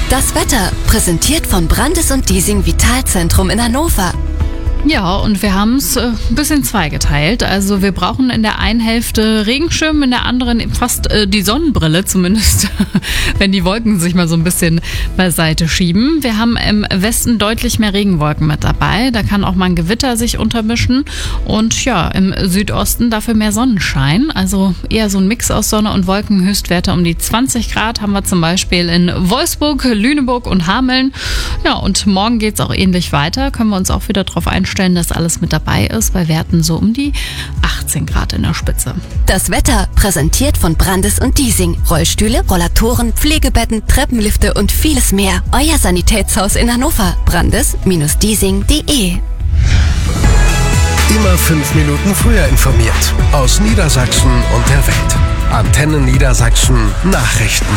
Das Wetter, präsentiert von Brandes und Diesing Vitalzentrum in Hannover. Ja, und wir haben es ein bisschen zweigeteilt. Also wir brauchen in der einen Hälfte Regenschirm, in der anderen fast die Sonnenbrille zumindest, wenn die Wolken sich mal so ein bisschen beiseite schieben. Wir haben im Westen deutlich mehr Regenwolken mit dabei. Da kann auch mal ein Gewitter sich untermischen. Und ja, im Südosten dafür mehr Sonnenschein. Also eher so ein Mix aus Sonne und Wolken. Höchstwerte um die 20 Grad haben wir zum Beispiel in Wolfsburg, Lüneburg und Hameln. Ja, und morgen geht's auch ähnlich weiter. Können wir uns auch wieder drauf einstellen, dass alles mit dabei ist, bei Werten so um die 18 Grad in der Spitze. Das Wetter, präsentiert von Brandes und Diesing. Rollstühle, Rollatoren, Pflegebetten, Treppenlifte und vieles mehr. Euer Sanitätshaus in Hannover. Brandes-Diesing.de. Immer 5 Minuten früher informiert. Aus Niedersachsen und der Welt. Antenne Niedersachsen Nachrichten.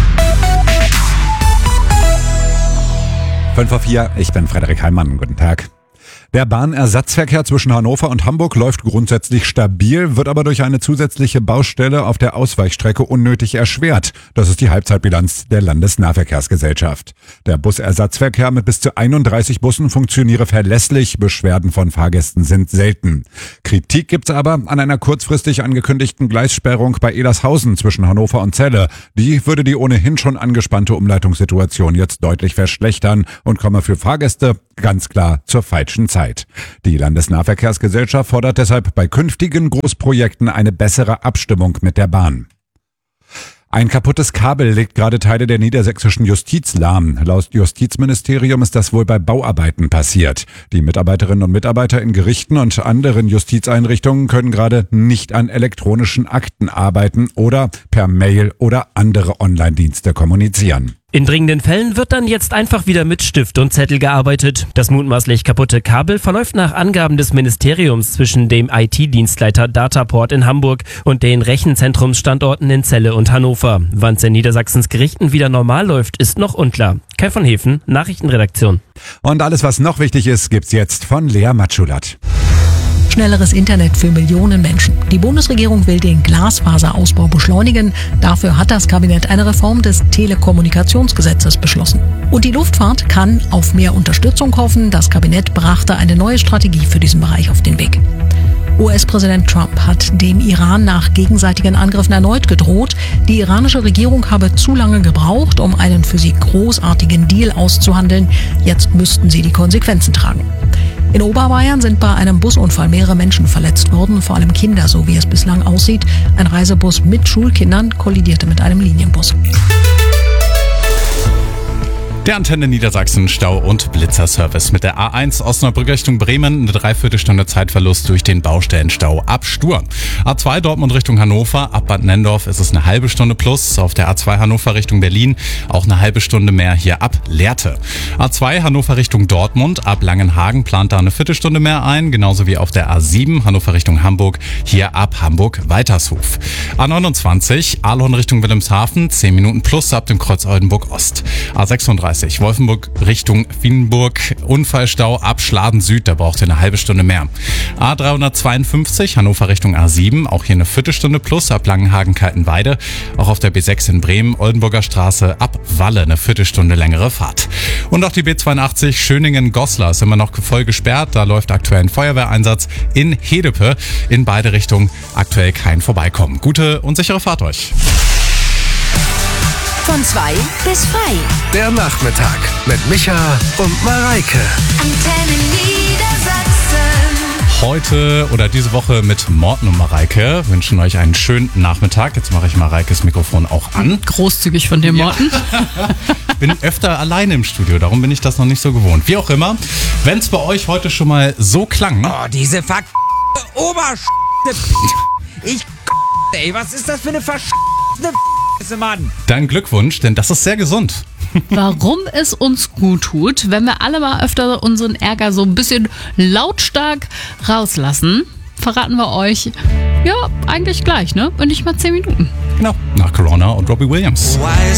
5:04, ich bin Frederik Heimann. Guten Tag. Der Bahnersatzverkehr zwischen Hannover und Hamburg läuft grundsätzlich stabil, wird aber durch eine zusätzliche Baustelle auf der Ausweichstrecke unnötig erschwert. Das ist die Halbzeitbilanz der Landesnahverkehrsgesellschaft. Der Busersatzverkehr mit bis zu 31 Bussen funktioniere verlässlich, Beschwerden von Fahrgästen sind selten. Kritik gibt's aber an einer kurzfristig angekündigten Gleissperrung bei Elershausen zwischen Hannover und Celle. Die würde die ohnehin schon angespannte Umleitungssituation jetzt deutlich verschlechtern und komme für Fahrgäste ganz klar zur falschen Zeit. Die Landesnahverkehrsgesellschaft fordert deshalb bei künftigen Großprojekten eine bessere Abstimmung mit der Bahn. Ein kaputtes Kabel legt gerade Teile der niedersächsischen Justiz lahm. Laut Justizministerium ist das wohl bei Bauarbeiten passiert. Die Mitarbeiterinnen und Mitarbeiter in Gerichten und anderen Justizeinrichtungen können gerade nicht an elektronischen Akten arbeiten oder per Mail oder andere Online-Dienste kommunizieren. In dringenden Fällen wird dann jetzt einfach wieder mit Stift und Zettel gearbeitet. Das mutmaßlich kaputte Kabel verläuft nach Angaben des Ministeriums zwischen dem IT-Dienstleiter Dataport in Hamburg und den Rechenzentrumsstandorten in Celle und Hannover. Wann es in Niedersachsens Gerichten wieder normal läuft, ist noch unklar. Kai von Hefen, Nachrichtenredaktion. Und alles, was noch wichtig ist, gibt's jetzt von Lea Matschulat. Schnelleres Internet für Millionen Menschen. Die Bundesregierung will den Glasfaserausbau beschleunigen. Dafür hat das Kabinett eine Reform des Telekommunikationsgesetzes beschlossen. Und die Luftfahrt kann auf mehr Unterstützung hoffen. Das Kabinett brachte eine neue Strategie für diesen Bereich auf den Weg. US-Präsident Trump hat dem Iran nach gegenseitigen Angriffen erneut gedroht. Die iranische Regierung habe zu lange gebraucht, um einen für sie großartigen Deal auszuhandeln. Jetzt müssten sie die Konsequenzen tragen. In Oberbayern sind bei einem Busunfall mehrere Menschen verletzt worden, vor allem Kinder, so wie es bislang aussieht. Ein Reisebus mit Schulkindern kollidierte mit einem Linienbus. Der Antenne Niedersachsen Stau- und Blitzerservice mit der A1 Osnabrück Richtung Bremen, eine Dreiviertelstunde Zeitverlust durch den Baustellenstau ab Stur. A2 Dortmund Richtung Hannover, ab Bad Nendorf ist es eine halbe Stunde plus. Auf der A2 Hannover Richtung Berlin auch eine halbe Stunde mehr hier ab Lehrte. A2 Hannover Richtung Dortmund, ab Langenhagen plant da eine Viertelstunde mehr ein, genauso wie auf der A7 Hannover Richtung Hamburg, hier ab Hamburg-Weitershof. A29 Ahlhorn Richtung Wilhelmshaven, 10 Minuten plus ab dem Kreuz Oldenburg Ost. A36 Wolfenburg Richtung Wienburg, Unfallstau ab Schladen Süd, da braucht ihr eine halbe Stunde mehr. A352 Hannover Richtung A7, auch hier eine Viertelstunde plus ab Langenhagen-Kaltenweide. Auch auf der B6 in Bremen, Oldenburger Straße ab Walle eine Viertelstunde längere Fahrt. Und auch die B82 Schöningen-Goslar ist immer noch voll gesperrt, da läuft aktuell ein Feuerwehreinsatz in Hedepe. In beide Richtungen aktuell kein Vorbeikommen. Gute und sichere Fahrt euch. Von 2 bis frei. Der Nachmittag mit Micha und Mareike. Antenne Niedersachsen. Heute oder diese Woche mit Morten und Mareike wünschen euch einen schönen Nachmittag. Jetzt mache ich Mareikes Mikrofon auch an. Großzügig von dir, Morten. Bin öfter alleine im Studio, darum bin ich das noch nicht so gewohnt. Wie auch immer, wenn es bei euch heute schon mal so klang. Oh, diese ey, was ist das für eine Mann? Dann Glückwunsch, denn das ist sehr gesund. Warum es uns gut tut, wenn wir alle mal öfter unseren Ärger so ein bisschen lautstark rauslassen, verraten wir euch, ja, eigentlich gleich, ne? Und nicht mal 10 Minuten. Genau, nach Corona und Robbie Williams. Why